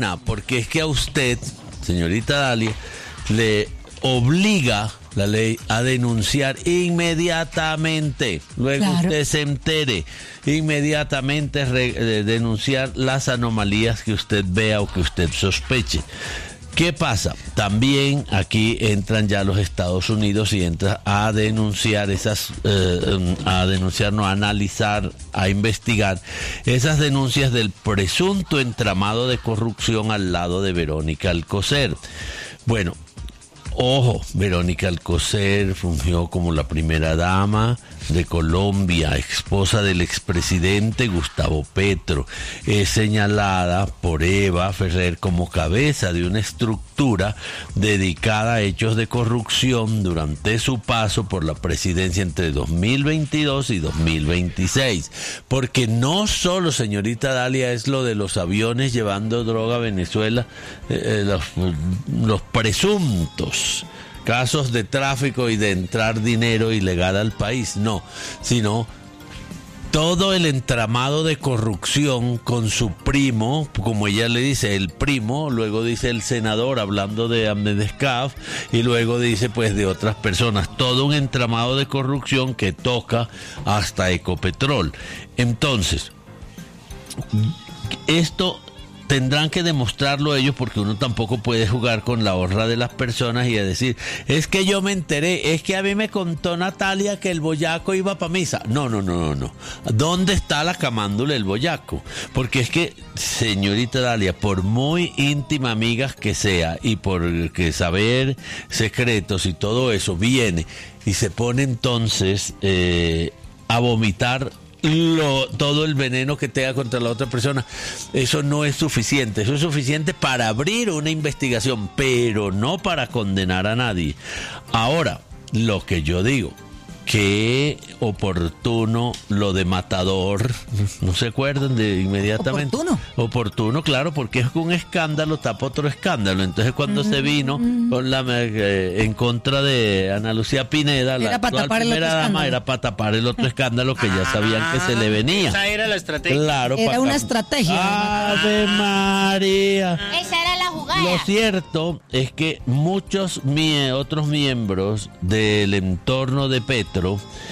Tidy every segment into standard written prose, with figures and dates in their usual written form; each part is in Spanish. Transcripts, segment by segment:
Porque es que a usted, señorita Dalia, le obliga la ley a denunciar inmediatamente. Luego usted se entere, inmediatamente denunciar las anomalías que usted vea o que usted sospeche. ¿Qué pasa? También aquí entran ya los Estados Unidos y entra a denunciar a analizar, a investigar esas denuncias del presunto entramado de corrupción al lado de Verónica Alcocer. Bueno, ojo, Verónica Alcocer fungió como la primera dama de Colombia, esposa del expresidente Gustavo Petro. Es señalada por Eva Ferrer como cabeza de una estructura dedicada a hechos de corrupción durante su paso por la presidencia entre 2022 y 2026. Porque no solo, señorita Dalia, es lo de los aviones llevando droga a Venezuela, los presuntos casos de tráfico y de entrar dinero ilegal al país, no, sino todo el entramado de corrupción con su primo, como ella le dice, el primo, luego dice el senador hablando de Amedescaf y luego dice pues de otras personas, todo un entramado de corrupción que toca hasta Ecopetrol. Entonces, esto tendrán que demostrarlo ellos, porque uno tampoco puede jugar con la honra de las personas y a decir, es que yo me enteré, es que a mí me contó Natalia que el boyaco iba para misa. No. ¿Dónde está la camándula del boyaco? Porque es que, señorita Dalia, por muy íntima amigas que sea y por que saber secretos y todo eso, viene y se pone entonces a vomitar todo el veneno que tenga contra la otra persona. Eso no es suficiente. Eso es suficiente para abrir una investigación, pero no para condenar a nadie. Ahora, lo que yo digo, qué oportuno lo de Matador, ¿no se acuerdan de inmediatamente? Oportuno, claro, porque es que un escándalo tapa otro escándalo. Entonces cuando se vino con en contra de Ana Lucía Pineda, la actual primera dama, era para tapar el otro escándalo que ya sabían que se le venía. Esa era la estrategia. Claro, era una estrategia. ¡Ave María! Esa era la jugada. Lo cierto es que muchos otros miembros del entorno de Petro,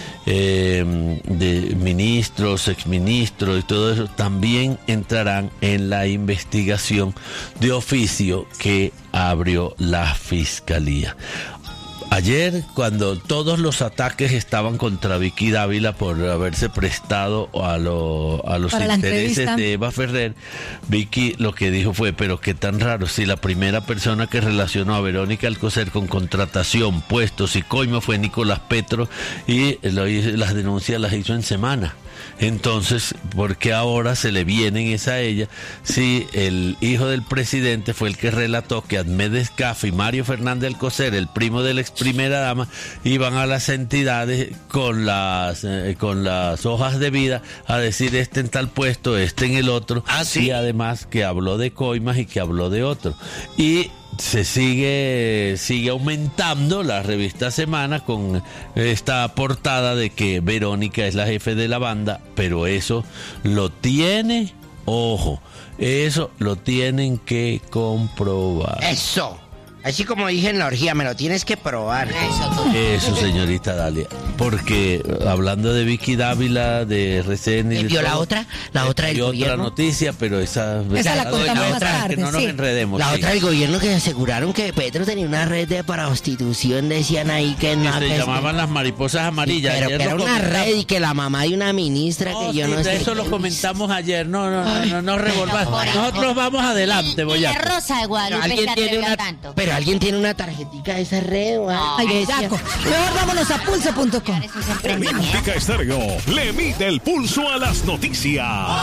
de ministros, exministros y todo eso, también entrarán en la investigación de oficio que abrió la Fiscalía. Ayer, cuando todos los ataques estaban contra Vicky Dávila por haberse prestado a los intereses de Eva Ferrer, Vicky lo que dijo fue, pero qué tan raro, si la primera persona que relacionó a Verónica Alcocer con contratación, puestos y coima fue Nicolás Petro, y las denuncias las hizo en semana. Entonces, ¿por qué ahora se le vienen esa a ella si el hijo del presidente fue el que relató que Amedescaf y Mario Fernández Alcocer, el primo de la ex primera dama, iban a las entidades con las hojas de vida a decir este en tal puesto, este en el otro, ¿sí? Y además que habló de coimas y que habló de otro. Y se sigue aumentando la revista Semana con esta portada de que Verónica es la jefe de la banda, pero eso lo tiene, ojo, eso lo tienen que comprobar. Eso. Así como dije en la orgía, me lo tienes que probar. Eso, señorita Dalia. Porque hablando de Vicky Dávila, de RCN y vio la otra del gobierno. Otra noticia, pero esa la contamos más tarde, que no nos enredemos. La otra del gobierno, que aseguraron que Petro tenía una red de prostitución, decían ahí que no. Se llamaban las mariposas amarillas. Sí, pero que era una red y que la mamá de una ministra que yo no sé. Eso lo comentamos ayer. No revolvamos. Nosotros vamos adelante, voy a. La Rosa de Guadalupe se atrevía tanto. Pero alguien tiene una tarjetica de esa red. Ay, bellaco. Mejor vámonos a pulso.com. Olímpica Estéreo le mide el pulso a las noticias.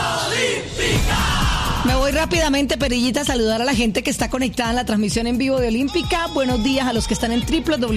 Me voy rápidamente, Perillita, a saludar a la gente que está conectada en la transmisión en vivo de Olímpica. Buenos días a los que están en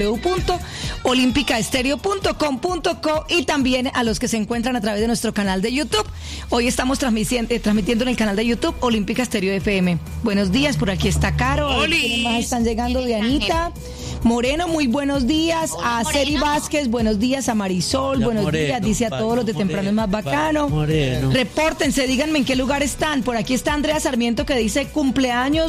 www.olimpicaestereo.com.co y también a los que se encuentran a través de nuestro canal de YouTube. Hoy estamos transmitiendo en el canal de YouTube Olímpica Estéreo FM. Buenos días, por aquí está Caro. ¿Quiénes más están llegando? Dianita. Moreno, muy buenos días. A Ceri Vázquez, buenos días. A Marisol, Ya, buenos Moreno, días. Dice a todos los de temprano es más bacano. Moreno. Repórtense, díganme en qué lugar están. Por aquí está Andrea Sarmiento que dice cumpleaños